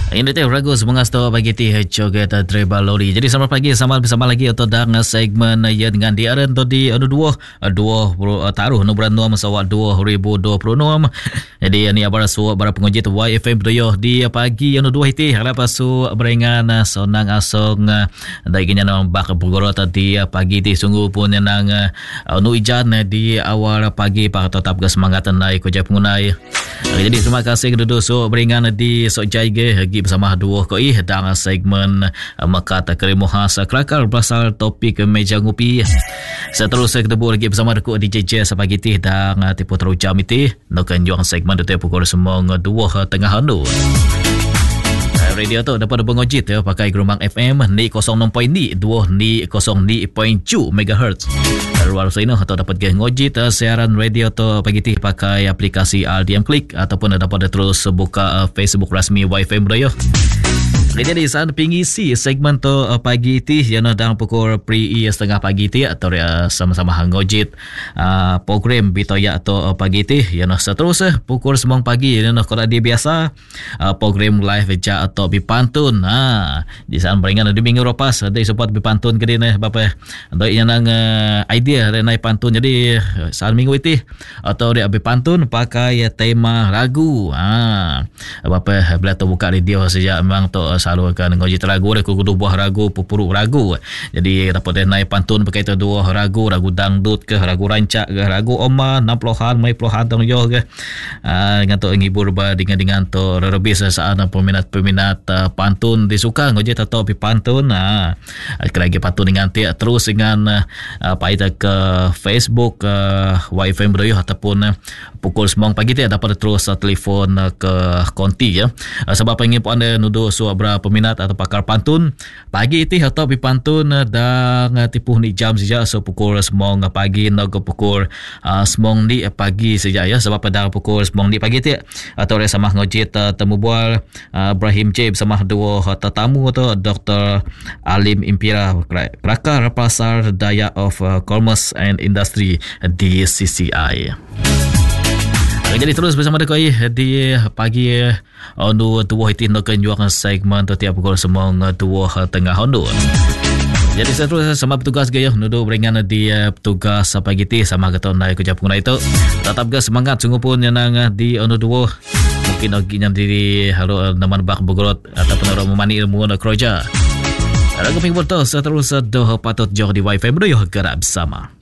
Ini teh ragu semangat tu bagi ti joget Tribal Lori. Jadi selamat pagi sama bersama lagi atau dengan segmen ya dengan di aren tu di dua taruh no bulan 6 sawat 2026. Jadi ini abara suap bara penguji tu YFM doyo di pagi yang dua hiti harap pasu berengan sonang asong dagingnya nang bak bergorot di pagi ti sungguh pun nang nu ijan di awal pagi pak tetap ke semangat naik ko japungunai. Jadi terima kasih kedua so berengan di sok jaige bersama dua koi dalam segmen Mekat Kerimu Khas Kelakar berasal topik meja ngopi. Seterusnya kita buat lagi bersama dekat DJ Jazz pagi ti dan tipu terujam itu nak juang segmen itu pukul semua 2 tengah handu. Radio tu dapat bengojit ya pakai gelombang FM ni 06.2 ni 0.7 MHz. Luar sana atau dapat ngojit siaran radio tu pagi ti pakai aplikasi RDM Click ataupun dapat terus buka Facebook rasmi YFM Radio. Jadi saat pengisi segmen tu pagi ti yang dalam pukul setengah pagi ti atau sama-sama ngojit program bitoya atau pagi ti yang seterusnya pukul 9 pagi yang kalau dia biasa program live ja atau bipantun. Di saat beringan di minggu lepas ada support bipantun ke dia bapa ada yang idea naik pantun jadi saat minggu itu atau dia bipantun pakai tema lagu. Bapa bila tu buka radio sejak memang tu selalu akan ngojit lagu dia kudu buah lagu pupuruk lagu. Jadi dapat naik pantun berkaitan dua lagu dangdut ke lagu rancak ke lagu oma 60-an 50-an tong yo ke. Dengan tu ngibur dengan tu lebih saat peminat pantun disuka ngojit atau pantun. Lagi pantun dengan ti terus dengan paita ke Facebook YFM Radio ataupun pukul 9 pagi ti dapat terus telefon ke konti ya. Sebab pengen pun anda nuduh suara peminat atau pakar pantun pagi itu atau pantun dan tipu ni jam saja so pukul 9 pagi nak ke pukul 9 di pagi saja ya sebab pada pukul 9 di pagi tu atau sama ngojit temu bual Ibrahim J bersama dua tetamu tu Dr. Alim Impira Kelakar Pasar Daya of Commerce and Industry di CCI. Jadi terus bersama dekoi di pagi ondu tuah itu nak juang segmen tu tiap pukul semua 2 tengah ondu. Jadi seterusnya sama petugas gaya nudu beringan di petugas pagi ti sama kata naik kerja pengguna itu tetap gas semangat sungguh pun yang di ondu 2 mungkin oginya diri halu naman bak bogorot ataupun orang memani ilmu nak kerja. Lagu ping betul seterusnya doh patut jauh di wifi berdua gerak bersama.